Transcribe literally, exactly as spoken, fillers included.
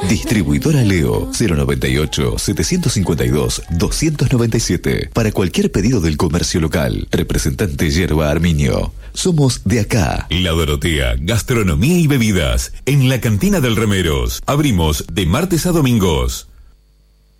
Distribuidora Leo, cero noventa y ocho, setecientos cincuenta y dos, doscientos noventa y siete. Para cualquier pedido del comercio local. Representante Yerba Armiño. Somos de acá. La Dorotea, gastronomía y bebidas. En la cantina del Remeros. Abrimos de martes a domingos.